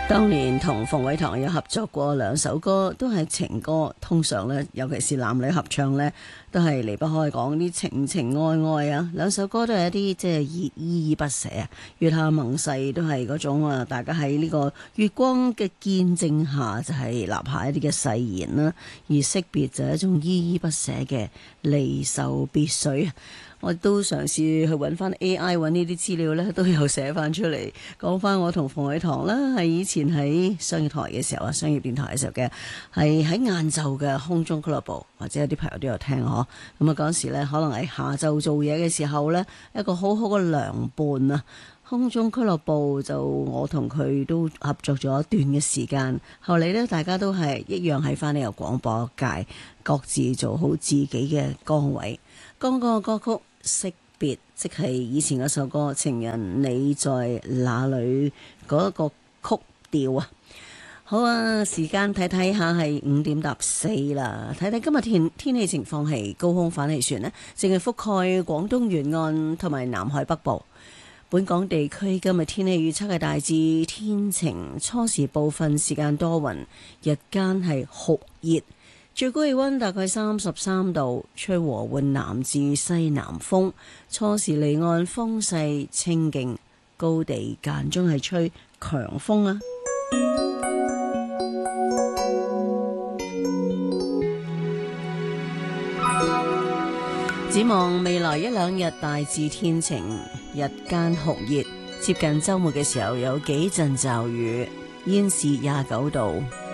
當年同馮偉棠有合作過兩首歌，都係情歌。通常呢，尤其是男女合唱呢，都係離不開講啲情情愛愛啊。兩首歌都係一啲即係依依不捨啊。月下盟誓都係嗰種啊，大家喺呢個月光嘅見證下，就係立下一啲嘅誓言啦。而惜別就係一種依依不捨嘅離愁別緒。我都嘗試去揾翻 AI 揾呢啲資料呢，都有寫翻出嚟，講翻我同馮偉棠啦，係以前喺商業台嘅時候啊，商業電台嘅時候嘅，係喺晏晝嘅空中俱樂部，或者有啲朋友都有聽嗬。咁啊嗰時呢，可能係下晝做嘢嘅時候呢，一個好好嘅良伴啊。空中俱樂部就我同佢都合作咗一段嘅時間，後嚟呢，大家都係一樣喺翻呢個廣播界，各自做好自己嘅崗位。剛剛個歌曲惜別，即係以前嗰首歌《情人你在哪裏》嗰一個曲調啊。好啊，時間睇睇下係5:04啦，睇睇今日天氣情況係高空反氣旋呢，淨係覆蓋廣東沿岸同埋南海北部。本港地區今日天氣預測係大致天晴，初時部分時間多雲，日間係酷熱。最高氣溫大概33度，吹和緩南至西南風，初時離岸風勢清勁，高地間中係吹強風啊！展望未來一兩日大致天晴，日間酷熱，接近週末嘅時候有幾陣驟雨，現時29度。